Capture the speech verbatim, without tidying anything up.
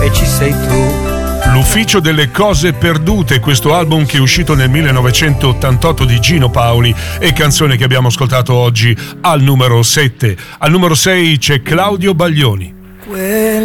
e ci sei tu. L'Ufficio delle cose perdute, questo album che è uscito nel millenovecentottantotto di Gino Paoli e canzone che abbiamo ascoltato oggi al numero sette. Al numero sei c'è Claudio Baglioni.